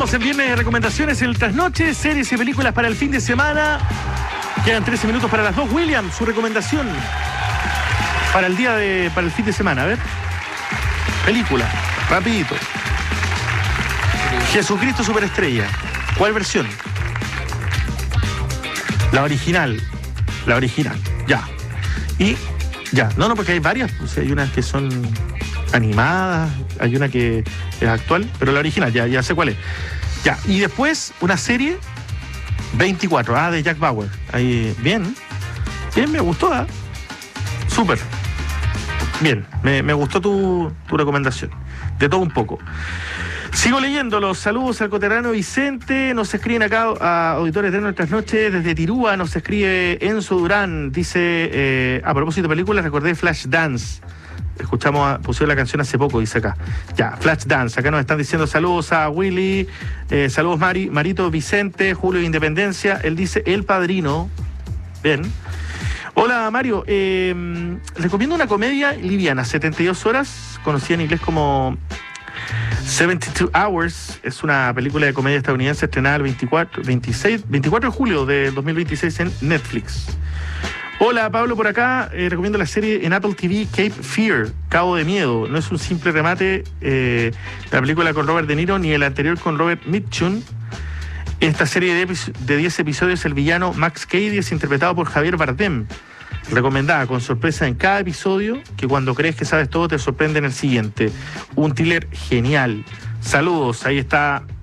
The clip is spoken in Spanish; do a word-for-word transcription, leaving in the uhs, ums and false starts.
Estamos en viernes de recomendaciones, el trasnoche, series y películas para el fin de semana. Quedan trece minutos para las dos. William, su recomendación para el día de, para el fin de semana, a ver. Película, rapidito. Jesucristo Superestrella. ¿Cuál versión? La original. La original, ya. Y ya, no, no, porque hay varias, o sea, hay unas que son animadas, hay una que es actual, pero la original, ya, ya sé cuál es. Ya, y después una serie veinticuatro, ah, de Jack Bauer. Ahí, bien, bien, me gustó, ¿ah? Súper. Bien, me, me gustó tu, tu recomendación. De todo un poco. Sigo leyendo los saludos al coterrano Vicente. Nos escriben acá a auditores de nuestras noches desde Tirúa. Nos escribe Enzo Durán. Dice, eh, a propósito de películas, recordé Flashdance. Escuchamos, a, pusieron la canción hace poco, dice acá. Ya, Flashdance. Acá nos están diciendo saludos a Willy. Eh, saludos Mari, Marito Vicente, Julio de Independencia. Él dice El Padrino. Bien. Hola Mario. Eh, recomiendo una comedia liviana, setenta y dos horas, conocida en inglés como setenta y dos hours, es una película de comedia estadounidense estrenada el veinticuatro, veintiséis, veinticuatro de julio de dos mil veintiséis en Netflix. Hola, Pablo por acá, eh, recomiendo la serie en Apple T V Cape Fear, Cabo de Miedo. No es un simple remate eh, la película con Robert De Niro ni el anterior con Robert Mitchum. Esta serie de, de diez episodios, el villano Max Cady es interpretado por Javier Bardem. Recomendada, con sorpresa en cada episodio, que cuando crees que sabes todo te sorprende en el siguiente. Un thriller genial. Saludos, ahí está